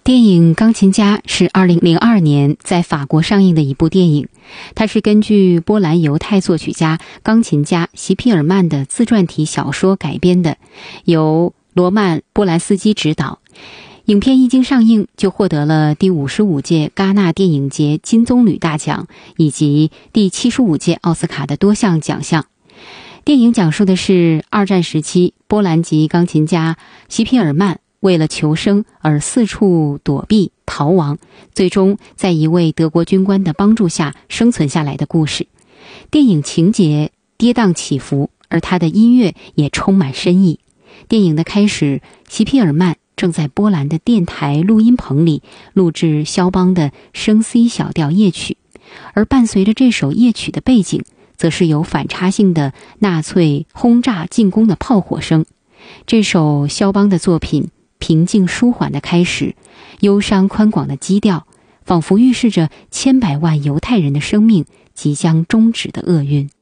电影《钢琴家》是2002年在法国上映的一部电影，它是根据波兰犹太作曲家、钢琴家席皮尔曼的自传体小说改编的，由罗曼·波兰斯基执导。影片一经上映就获得了第55届戛纳电影节金棕榈大奖以及第75届奥斯卡的多项奖项。电影讲述的是二战时期波兰籍钢琴家席皮尔曼为了求生而四处躲避逃亡，最终在一位德国军官的帮助下生存下来的故事。电影情节跌宕起伏，而他的音乐也充满深意。电影的开始，席皮尔曼正在波兰的电台录音棚里录制肖邦的升 C 小调夜曲，而伴随着这首夜曲的背景，则是有反差性的纳粹轰炸进攻的炮火声。这首肖邦的作品平静舒缓的开始，忧伤宽广的基调，仿佛预示着千百万犹太人的生命即将终止的厄运。